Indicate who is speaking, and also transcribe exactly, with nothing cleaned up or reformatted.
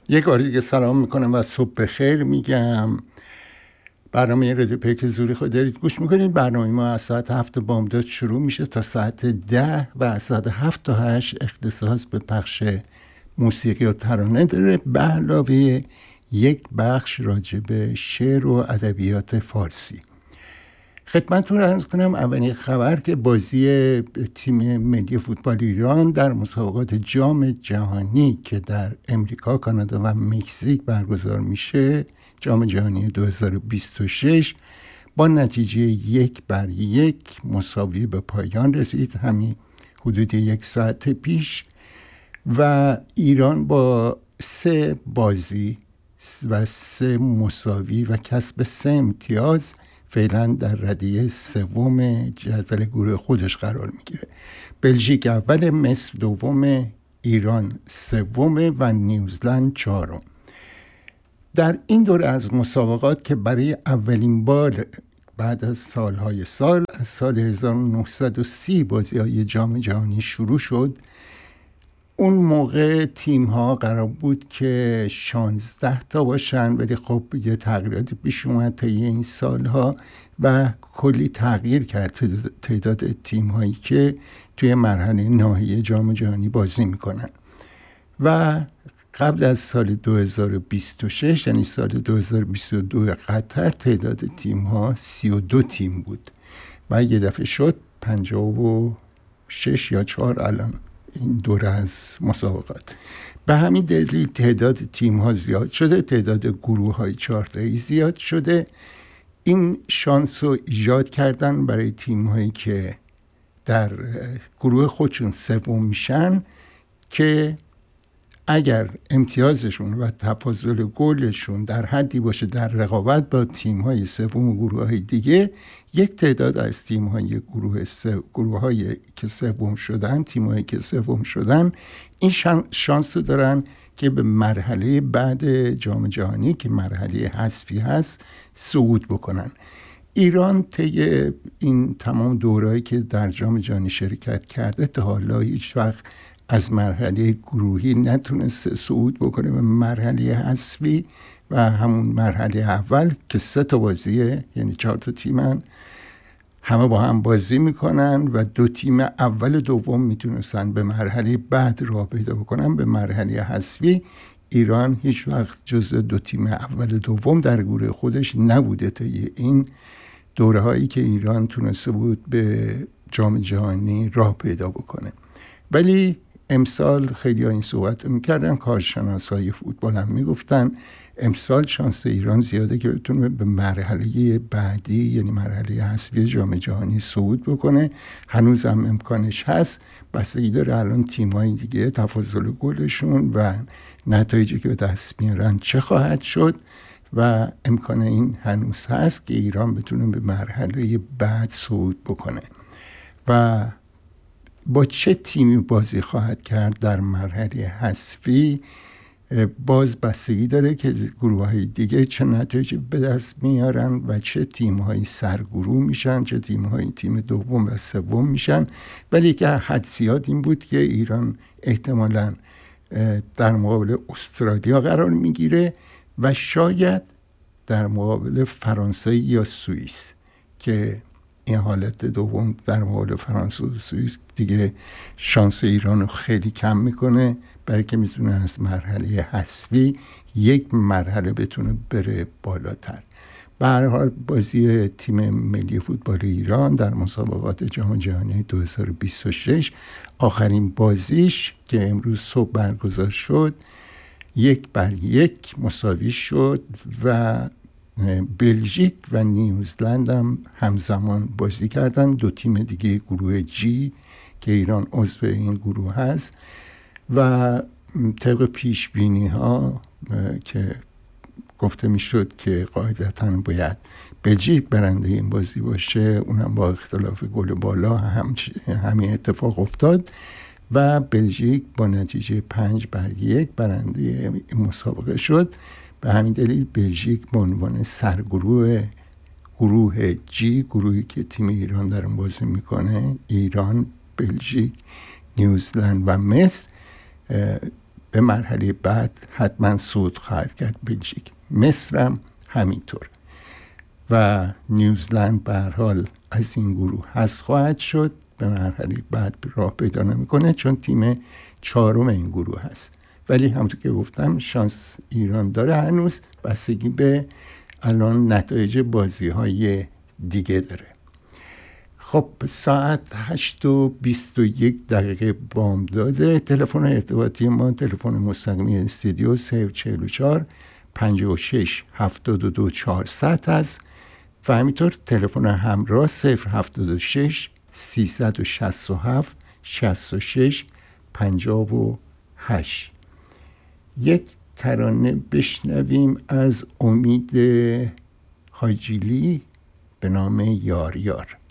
Speaker 1: یک بار دیگه سلام میکنم و صبح بخیر میگم. برنامه رادیو پیک زوری خود دارید گوش میکنید. برنامه ما از ساعت هفت بامداد شروع میشه تا ساعت ده و از ساعت هفت تا هشت اختصاص به پخش موسیقی و ترانه داره، به علاوه یک بخش راجع به شعر و ادبیات فارسی. خدمتتون عرض کنم اولین خبر که بازی تیم ملی فوتبال ایران در مسابقات جام جهانی که در امریکا، کانادا و مکزیک برگزار میشه، جام جهانی دو هزار و بیست و شش، با نتیجه یک بر یک مساوی به پایان رسید، همین حدود یک ساعت پیش، و ایران با سه بازی و سه مساوی و کسب سه امتیاز فعلا در ردیه سوم جدول گروه خودش قرار میگیره. بلژیک اول، مصر دوم، ایران سوم و نیوزلند چهارم. در این دوره از مسابقات که برای اولین بار بعد از سالهای سال از سال هزار و نهصد و سی بازی‌های جام جهانی شروع شد، اون موقع تیم ها قرار بود که شانزده تا باشن، ولی خب یه تغییراتی پیش اومد تا این سالها و کلی تغییر کرد تعداد تیم هایی که توی مرحله نهایی جام جهانی بازی میکنن. و قبل از سال دو هزار و بیست و شش، یعنی سال دو هزار و بیست و دو قطر، تعداد تیم ها سی و دو تیم بود و یه دفعه شد پنجاه و شش یا چهار الان این دوره از مسابقات. به همین دلیل تعداد تیم ها زیاد شده، تعداد گروه های چهارتایی زیاد شده. این شانس رو ایجاد کردن برای تیم هایی که در گروه خودشون سوم میشن که اگر امتیازشون و تفاضل گلشون در حدی باشه در رقابت با تیم‌های سوم و گروه‌های دیگه، یک تعداد از تیم‌های گروه سو... گروه‌های که سوم شدن، تیم‌هایی که سوم شدن، این شانس رو دارن که به مرحله بعد جام جهانی که مرحله حذفی هست صعود بکنن. ایران طی این تمام دوره‌ای که در جام جهانی شرکت کرده تا حالا هیچ وقت از مرحله گروهی نتونست صعود بکنه به مرحله حذفی و همون مرحله اول که سه تا بازیه، یعنی چهار تا تیمن، همه با هم بازی میکنن و دو تیم اول و دوم میتونستن به مرحله بعد راه پیدا بکنن به مرحله حذفی. ایران هیچ وقت جزو دو تیم اول و دوم در گروه خودش نبوده تا این دوره هایی که ایران تونسته بود به جام جهانی راه پیدا بکنه. ولی امسال خیلی ها این صحبت میکردن، کارشناس های فوتبال هم میگفتن امسال شانس ایران زیاده که بتونه به مرحله بعدی، یعنی مرحله حذفی جام جهانی صعود بکنه. هنوز هم امکانش هست، بستگی داره الان تیم های دیگه تفاضل گلشون و نتایجی که به دست میارن چه خواهد شد، و امکان این هنوز هست که ایران بتونه به مرحله بعد صعود بکنه. و با چه تیمی بازی خواهد کرد در مرحله حذفی باز بستگی داره که گروه‌های دیگه چه نتایجی به دست میارن و چه تیم‌هایی سرگروه میشن، چه تیم‌هایی تیم دوم و سوم میشن. ولی که حدسیات این بود که ایران احتمالاً در مقابل استرالیا قرار میگیره و شاید در مقابل فرانسه یا سوئیس، که این حالت دوم در مقابل فرانسه و سوئیس دیگه شانس ایران رو خیلی کم میکنه، برای که میتونه از مرحله حذفی یک مرحله بتونه بره بالاتر. به هر حال بازی تیم ملی فوتبال ایران در مسابقات جام جهانی دو هزار و بیست و شش آخرین بازیش که امروز صبح برگزار شد یک بر یک مساوی شد و بلژیک و نیوزلند هم همزمان بازی کردن، دو تیم دیگه گروه جی که ایران عضو این گروه هست. و طبق پیش بینی ها که گفته می شد که قاعدتاً باید بلژیک برنده این بازی باشه، اونم با اختلاف گل بالا هم همین اتفاق افتاد و بلژیک با نتیجه پنج بر یک برنده مسابقه شد. به همین دلیل بلژیک به عنوان سرگروه گروه جی، گروهی که تیم ایران در اون بازی میکنه، ایران، بلژیک، نیوزلند و مصر، به مرحله بعد حتما صعود خواهد کرد بلژیک. مصر هم همینطور و نیوزلند به هر حال از این گروه حذف خواهد شد، به مرحله بعد راه پیدا نمیکنه چون تیم چهارم این گروه هست. ولی همونطور که گفتم شانس ایران داره هنوز، بستگی به الان نتایج بازی های دیگه داره. خب ساعت هشت و بیست و یک دقیقه بامداده. تلفن ارتباطی ما تلفن مستقیمی استودیو صفر چهل و چهار پنجاه و شش هفتاد و دو چهارصد هست و همینطور تلفن همراه صفر هفتاد و شش سیصد و شصت و هفت شصت و شش پنجاه و هشت. یک ترانه بشنویم از امید حاجیلی به نام یار یار.